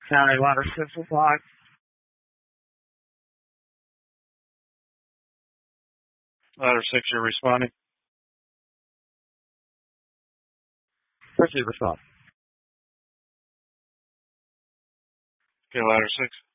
County Water Supply. Ladder 6, you're responding. Proceed, respond. Okay, Ladder 6.